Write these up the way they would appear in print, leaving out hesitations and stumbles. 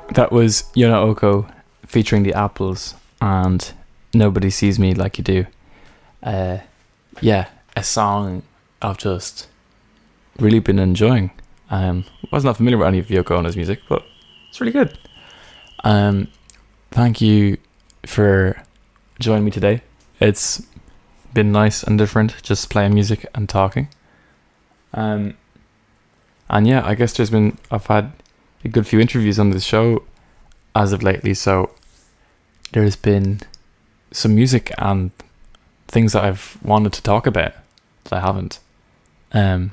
That was Yona Oko featuring the Apples and Nobody Sees Me Like You Do. Yeah, a song I've just really been enjoying. Was not familiar with any of Yoko Ono's music, but it's really good. Thank you for joining me today. It's been nice and different, just playing music and talking. And yeah, I guess I've had a good few interviews on this show as of lately, so there's been some music and things that I've wanted to talk about that I haven't. And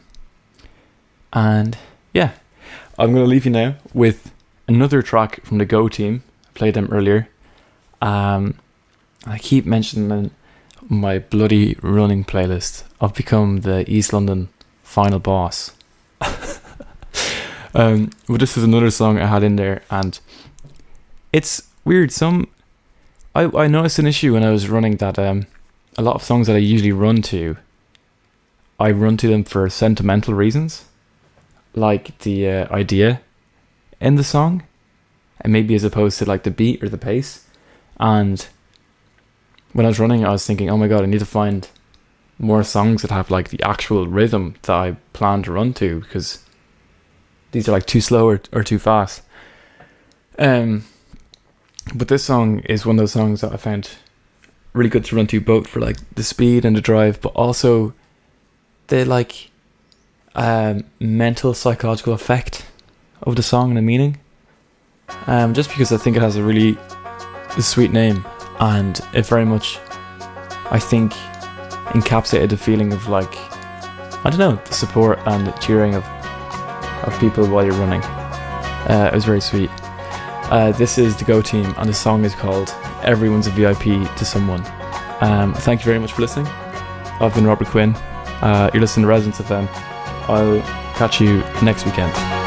yeah, I'm going to leave you now with another track from the Go Team. I played them earlier. I keep mentioning my bloody running playlist. I've become the East London final boss. But this is another song I had in there, and it's weird. I noticed an issue when I was running that a lot of songs that I usually run to, I run to them for sentimental reasons, like the idea in the song, and maybe as opposed to like the beat or the pace. And when I was running, I was thinking, oh my god, I need to find more songs that have like the actual rhythm that I plan to run to, because these are like too slow or too fast. But this song is one of those songs that I found really good to run to, both for like the speed and the drive, but also the like mental psychological effect of the song and the meaning. Just because I think it has a really sweet name, and it very much, I think, encapsulated the feeling of like, I don't know, the support and the cheering of people while you're running. It was very sweet. This is the Go Team, and the song is called Everyone's a VIP to Someone. Thank you very much for listening. I've been Robert Quinn. You're listening to Residence FM. I'll catch you next weekend.